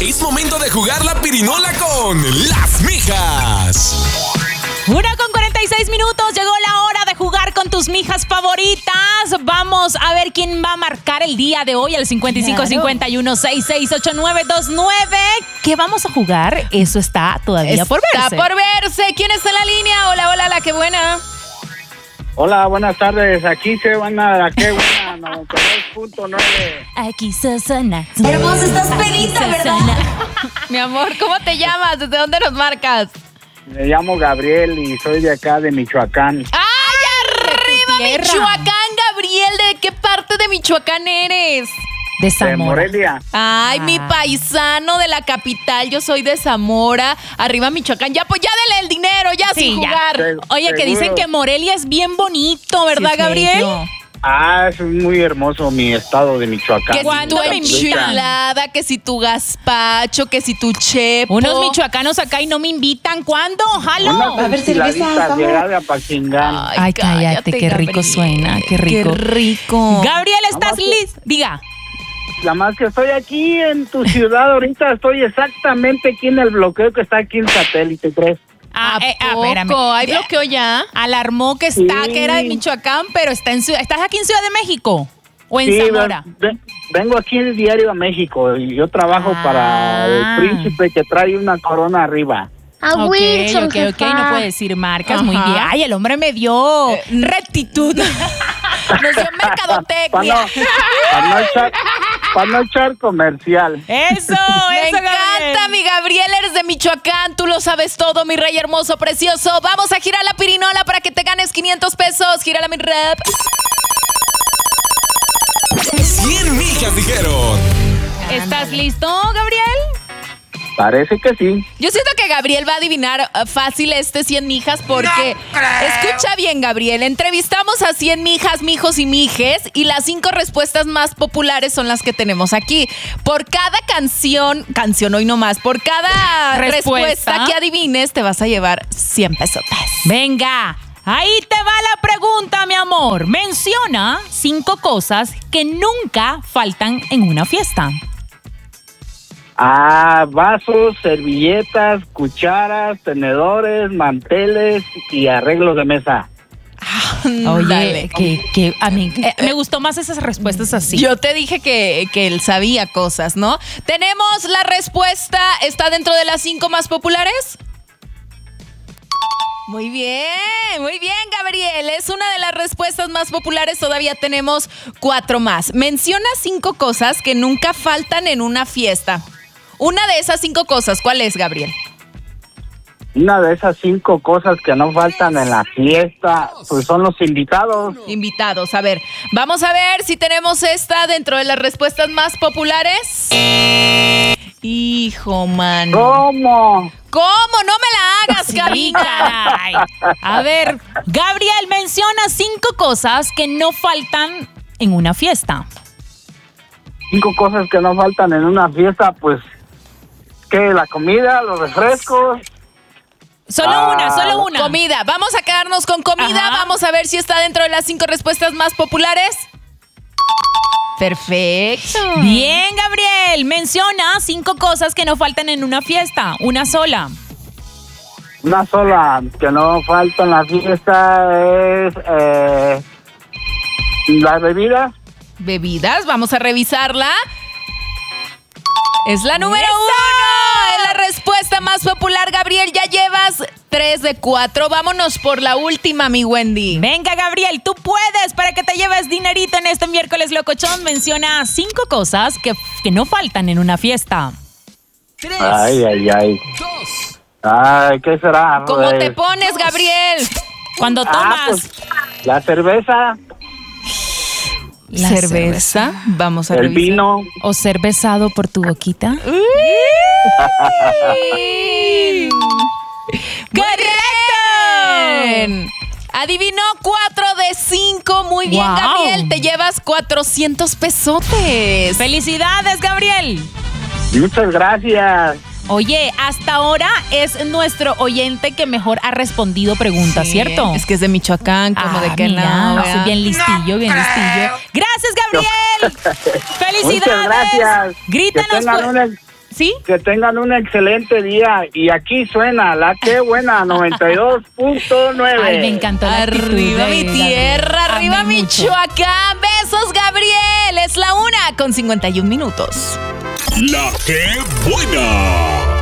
Es momento de jugar la pirinola con las mijas. 1:46, llegó la hora de jugar con tus mijas favoritas. Vamos a ver quién va a marcar el día de hoy al 5551668929. ¿Qué vamos a jugar? Eso está todavía por verse. Está por verse. ¿Quién está en la línea? Hola, qué buena. Hola, buenas tardes. Aquí se van a qué buena 92.9. Aquí Susana. Hermosa, estás pedita, ¿verdad? Mi amor, ¿cómo te llamas? ¿Desde dónde nos marcas? Me llamo Gabriel y soy de acá de Michoacán. ¡Ay, arriba tierra! Michoacán, Gabriel! ¿De qué parte de Michoacán eres? De De Zamora. Morelia. Ay, mi paisano de la capital, yo soy de Zamora, arriba Michoacán. Ya, pues ya dele el dinero, ya Sí, sin ya. jugar. Oye, que dicen Seguro. que Morelia es bien bonito, ¿verdad, Sí, Gabriel? bello. Es muy hermoso mi estado de Michoacán. Que si ¿Cuándo tu me invitan? enchilada, que si tu gazpacho, que si tu chepo. Unos michoacanos acá y no me invitan. ¿Cuándo? ¡Jalo! Unas A ver, cerveza, enchiladitas vamos. llegadas de Apachingán. Ay, cállate, qué rico Gabriel. suena, qué rico. Qué rico. Gabriel, ¿estás Vamos. listo? Diga. Nada más que estoy aquí en tu ciudad ahorita. Estoy exactamente aquí en el bloqueo que está aquí en Satélite 3. Espérame. ¿Hay bloqueo ya? Alarmó que está, Sí. que era de Michoacán, pero está en ¿estás aquí en Ciudad de México? ¿O en Sí, Zamora? vengo aquí en el diario a México y yo trabajo para el príncipe que trae una corona arriba. A Wilson, ok, jefa. no puede decir marcas, muy Ajá. bien. Ay, el hombre me dio rectitud. Nos dio mercadotecnia. Para no echar comercial. Eso, Me eso, encanta, Gabriel. mi Gabriel, eres de Michoacán, tú lo sabes todo, mi rey hermoso, precioso. Vamos a girar la pirinola para que te ganes 500 pesos. Gírala, mi rep. 100 mijas dijeron. ¿Estás listo, Gabriel? Parece que sí. Yo siento que Gabriel va a adivinar fácil 100 mijas porque, escucha bien, Gabriel, entrevistamos a 100 mijas, mijos y mijes y las 5 respuestas más populares son las que tenemos aquí. Por cada canción hoy nomás, por cada respuesta que adivines te vas a llevar 100 pesotes. Venga, ahí te va la pregunta, mi amor. Menciona 5 cosas que nunca faltan en una fiesta. Vasos, servilletas, cucharas, tenedores, manteles y arreglos de mesa. Oye, Dale. que a mí me gustó más esas respuestas así. Yo te dije que él sabía cosas, ¿no? Tenemos la respuesta, ¿está dentro de las 5 más populares? Muy bien, Gabriel. Es una de las respuestas más populares. Todavía tenemos 4 más. Menciona 5 cosas que nunca faltan en una fiesta. Una de esas 5 cosas, ¿cuál es, Gabriel? Una de esas 5 cosas que no faltan en la fiesta, pues son los invitados. Invitados. A ver, vamos a ver si tenemos esta dentro de las respuestas más populares. Hijo, mano. ¿Cómo? ¿Cómo? No me la hagas, Sí, Karina. caray. A ver, Gabriel, menciona 5 cosas que no faltan en una fiesta. 5 cosas que no faltan en una fiesta, pues, ¿qué? La comida, los refrescos. Solo una. Comida. Vamos a quedarnos con comida. Ajá. Vamos a ver si está dentro de las 5 respuestas más populares. Perfecto. Bien, Gabriel. Menciona 5 cosas que no faltan en una fiesta. Una sola. Una sola que no falta en la fiesta es la bebida. Bebidas. Vamos a revisarla. Es la número ¡Eso! 1. Es la respuesta más popular, Gabriel. Ya llevas 3 de 4. Vámonos por la última, mi Wendy. Venga, Gabriel, tú puedes para que te lleves dinerito en este miércoles locochón. Menciona 5 cosas que no faltan en una fiesta. 3, Ay, ay, ay. 2, Ay, ¿qué será? ¿Cómo te Pues, pones, Gabriel? Cuando tomas pues, la cerveza, la cerveza. Vamos a el revisar. vino. o ser besado por tu boquita. ¡Correcto! Adivinó 4 de 5. Muy bien, Wow. Gabriel. Te llevas 400 pesotes. ¡Felicidades, Gabriel! Muchas gracias. Oye, hasta ahora es nuestro oyente que mejor ha respondido preguntas, Sí, ¿cierto? Es que es de Michoacán, como de que mira, no. soy ¿verdad? bien listillo, bien listillo. ¡Gracias, Gabriel! ¡Felicidades! Muchas gracias. Grítanos, Que tengan pues. un ¿Sí? Que tengan un excelente día. Y aquí suena la que buena 92.9. Ay, me encantó la actitud Arriba de mi Gabriel. tierra, arriba Amé mucho. Michoacán. Besos, Gabriel. Es la 1:51. La que buena.